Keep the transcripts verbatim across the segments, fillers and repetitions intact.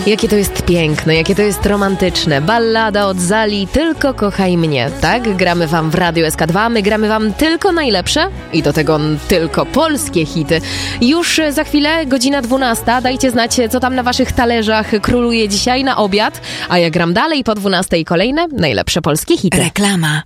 Jakie to jest piękne, jakie to jest romantyczne. Ballada od Zali, Tylko kochaj mnie, tak? Gramy wam w Radio S K dwa, my gramy wam tylko najlepsze i do tego tylko polskie hity. Już za chwilę, godzina dwunasta, dajcie znać, co tam na waszych talerzach króluje dzisiaj na obiad, a ja gram dalej po dwunastej kolejne najlepsze polskie hity. Reklama.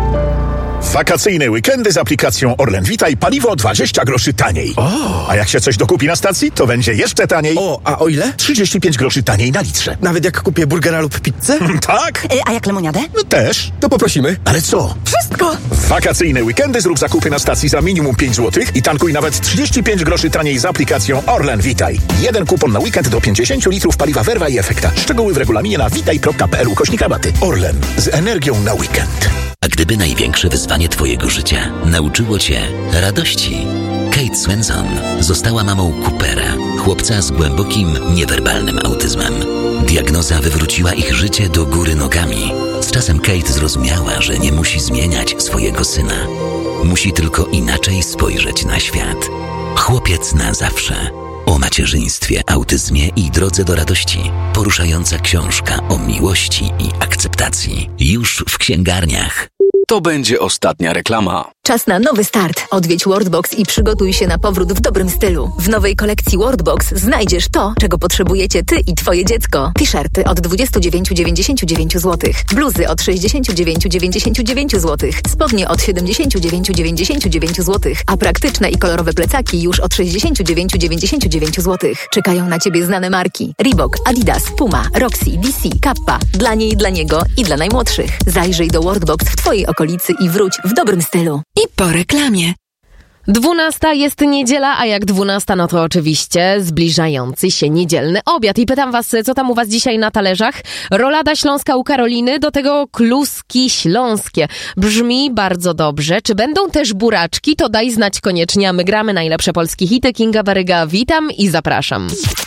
Wakacyjne weekendy z aplikacją Orlen Witaj, paliwo dwadzieścia groszy taniej. O. A jak się coś dokupi na stacji, to będzie jeszcze taniej. O, a o ile? trzydzieści pięć groszy taniej na litrze. Nawet jak kupię burgera lub pizzę? Tak? Y, a jak lemoniadę? No też. To poprosimy. Ale co? Wszystko! W wakacyjne weekendy zrób zakupy na stacji za minimum pięć złotych i tankuj nawet trzydzieści pięć groszy taniej z aplikacją Orlen Witaj. Jeden kupon na weekend do pięćdziesiąt litrów paliwa Verva i Efekta. Szczegóły w regulaminie na witaj kropka p l ukośnik rabaty. Orlen. Z energią na weekend. A gdyby największe wyzwanie twojego życia nauczyło cię radości? Kate Swenson została mamą Coopera, chłopca z głębokim, niewerbalnym autyzmem. Diagnoza wywróciła ich życie do góry nogami. Z czasem Kate zrozumiała, że nie musi zmieniać swojego syna. Musi tylko inaczej spojrzeć na świat. Chłopiec na zawsze. O macierzyństwie, autyzmie i drodze do radości. Poruszająca książka o miłości i akceptacji. Już w księgarniach. To będzie ostatnia reklama. Czas na nowy start. Odwiedź Worldbox i przygotuj się na powrót w dobrym stylu. W nowej kolekcji Worldbox znajdziesz to, czego potrzebujecie ty i twoje dziecko. T-shirty od dwadzieścia dziewięć dziewięćdziesiąt dziewięć złotych, bluzy od sześćdziesiąt dziewięć dziewięćdziesiąt dziewięć złotych, spodnie od siedemdziesiąt dziewięć dziewięćdziesiąt dziewięć złotych, a praktyczne i kolorowe plecaki już od sześćdziesiąt dziewięć dziewięćdziesiąt dziewięć złotych. Czekają na ciebie znane marki: Reebok, Adidas, Puma, Roxy, D C, Kappa. Dla niej, dla niego i dla najmłodszych. Zajrzyj do Worldbox w twojej okolicy i wróć w dobrym stylu. I po reklamie. Dwunasta jest niedziela, a jak dwunasta, no to oczywiście zbliżający się niedzielny obiad. I pytam was, co tam u was dzisiaj na talerzach? Rolada śląska u Karoliny, do tego kluski śląskie. Brzmi bardzo dobrze. Czy będą też buraczki? To daj znać koniecznie, a my gramy najlepsze polskie hity. Kinga Baryga, witam i zapraszam.